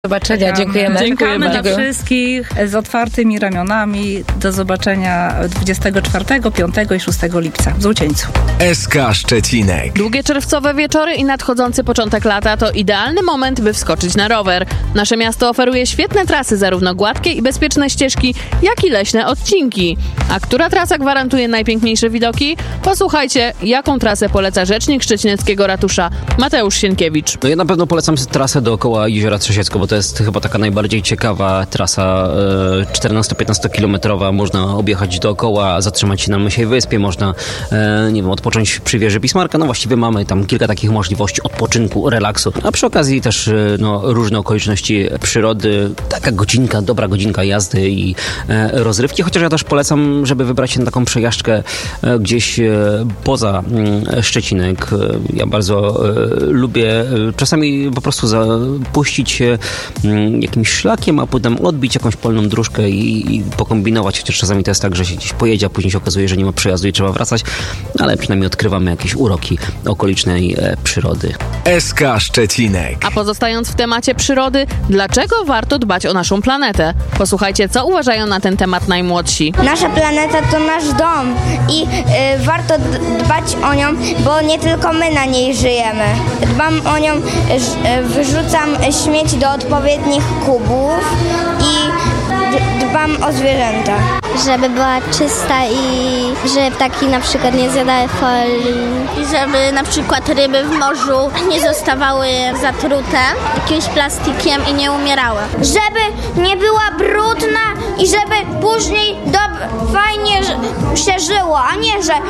Do zobaczenia, dziękujemy. Czekamy na wszystkich z otwartymi ramionami. Do zobaczenia 24, 5 i 6 lipca w Złocieńcu. SK Szczecinek. Długie czerwcowe wieczory i nadchodzący początek lata to idealny moment, by wskoczyć na rower. Nasze miasto oferuje świetne trasy, zarówno gładkie i bezpieczne ścieżki, jak i leśne odcinki. A która trasa gwarantuje najpiękniejsze widoki? Posłuchajcie, jaką trasę poleca rzecznik szczecineckiego ratusza Mateusz Sienkiewicz. No ja na pewno polecam trasę dookoła Jeziora Trzesiecko, bo to jest chyba taka najbardziej ciekawa trasa 14-15 kilometrowa. Można objechać dookoła, zatrzymać się na Mysiej Wyspie, można odpocząć przy wieży Bismarcka. No właściwie mamy tam kilka takich możliwości odpoczynku, relaksu, a przy okazji też różne okoliczności przyrody. Taka dobra godzinka jazdy i rozrywki, chociaż ja też polecam, żeby wybrać się na taką przejażdżkę gdzieś poza Szczecinek. Ja bardzo lubię czasami po prostu zapuścić się jakimś szlakiem, a potem odbić jakąś polną dróżkę i pokombinować, chociaż czasami to jest tak, że się gdzieś pojedzie, a później się okazuje, że nie ma przejazdu i trzeba wracać, ale przynajmniej odkrywamy jakieś uroki okolicznej przyrody. SK Szczecinek. A pozostając w temacie przyrody, dlaczego warto dbać o naszą planetę? Posłuchajcie, co uważają na ten temat najmłodsi. Nasza planeta to nasz dom i warto dbać o nią, bo nie tylko my na niej żyjemy. Dbam o nią, wyrzucam śmieci do odpowiednich kubów i dbam o zwierzęta. Żeby była czysta i żeby ptaki na przykład nie zjadały folii. I żeby na przykład ryby w morzu nie zostawały zatrute jakimś plastikiem i nie umierały. Żeby nie była brudna i żeby później fajnie się żyło, a nie, że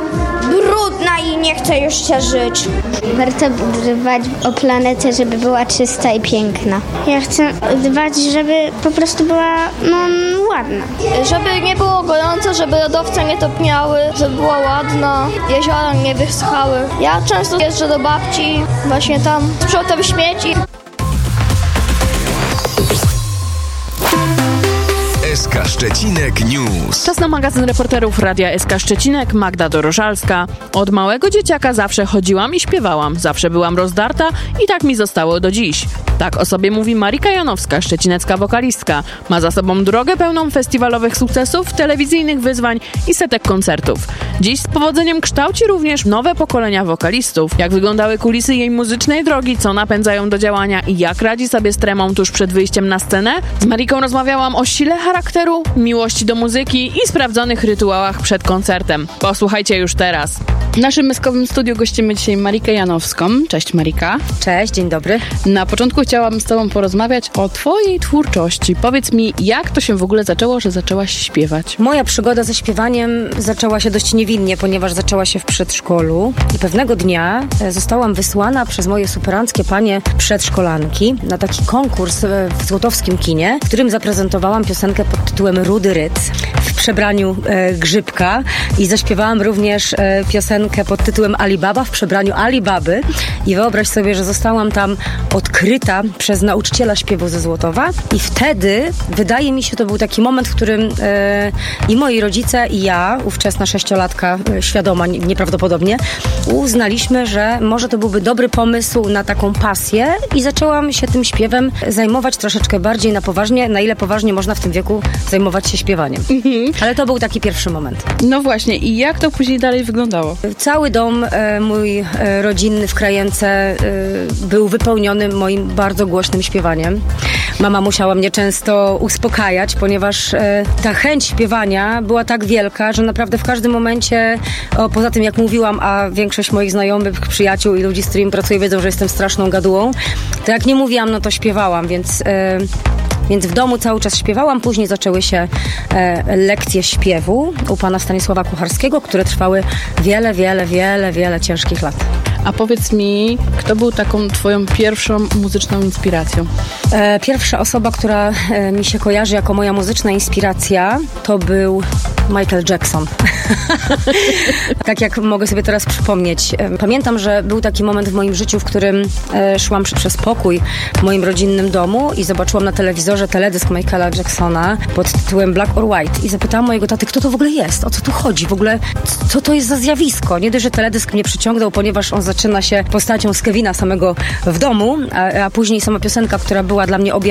brudna i nie chce już się żyć. Warto dbać o planetę, żeby była czysta i piękna. Ja chcę dbać, żeby po prostu była ładna. Żeby nie było gorąco, żeby lodowce nie topniały, żeby była ładna, jeziora nie wysychały. Ja często jeżdżę do babci, właśnie tam sprzątam śmieci. SK Szczecinek News. Czas na magazyn reporterów Radia SK Szczecinek, Magda Dorożalska. Od małego dzieciaka zawsze chodziłam i śpiewałam, zawsze byłam rozdarta i tak mi zostało do dziś. Tak o sobie mówi Marika Janowska, szczecinecka wokalistka. Ma za sobą drogę pełną festiwalowych sukcesów, telewizyjnych wyzwań i setek koncertów. Dziś z powodzeniem kształci również nowe pokolenia wokalistów. Jak wyglądały kulisy jej muzycznej drogi, co napędzają do działania i jak radzi sobie z tremą tuż przed wyjściem na scenę? Z Mariką rozmawiałam o sile charakteru, miłości do muzyki i sprawdzonych rytuałach przed koncertem. Posłuchajcie już teraz. W naszym myskowym studiu gościmy dzisiaj Marikę Janowską. Cześć Marika. Cześć, dzień dobry. Na początku chciałam z tobą porozmawiać o twojej twórczości. Powiedz mi, jak to się w ogóle zaczęło, że zaczęłaś śpiewać? Moja przygoda ze śpiewaniem zaczęła się dość niewinnie, ponieważ zaczęła się w przedszkolu i pewnego dnia zostałam wysłana przez moje superanckie panie przedszkolanki na taki konkurs w złotowskim kinie, w którym zaprezentowałam piosenkę pod tytułem Rudy Ryc w przebraniu Grzybka i zaśpiewałam również piosenkę pod tytułem Alibaba w przebraniu Alibaby i wyobraź sobie, że zostałam tam odkryta przez nauczyciela śpiewu ze Złotowa i wtedy, wydaje mi się, to był taki moment, w którym i moi rodzice i ja, ówczesna 6-latka, świadoma nieprawdopodobnie, uznaliśmy, że może to byłby dobry pomysł na taką pasję i zaczęłam się tym śpiewem zajmować troszeczkę bardziej na poważnie, na ile poważnie można w tym wieku zajmować się śpiewaniem. Ale to był taki pierwszy moment. No właśnie, i jak to później dalej wyglądało? Cały dom mój rodzinny w Krajence był wypełniony moim bardzo głośnym śpiewaniem. Mama musiała mnie często uspokajać, ponieważ ta chęć śpiewania była tak wielka, że naprawdę w każdym momencie, poza tym jak mówiłam, a większość moich znajomych, przyjaciół i ludzi, z którymi pracuję, wiedzą, że jestem straszną gadułą, to jak nie mówiłam, no to śpiewałam, więc w domu cały czas śpiewałam. Później zaczęły się lekcje śpiewu u pana Stanisława Kucharskiego, które trwały wiele ciężkich lat. A powiedz mi, kto był taką twoją pierwszą muzyczną inspiracją? Pierwsza osoba, która mi się kojarzy jako moja muzyczna inspiracja, to był Michael Jackson. Tak jak mogę sobie teraz przypomnieć. Pamiętam, że był taki moment w moim życiu, w którym szłam przez pokój w moim rodzinnym domu i zobaczyłam na telewizorze teledysk Michaela Jacksona pod tytułem Black or White i zapytałam mojego taty, kto to w ogóle jest, o co tu chodzi, w ogóle co to jest za zjawisko. Nie dość, że teledysk mnie przyciągnął, ponieważ on zaczyna się postacią z Kevina samego w domu, a później sama piosenka, która była dla mnie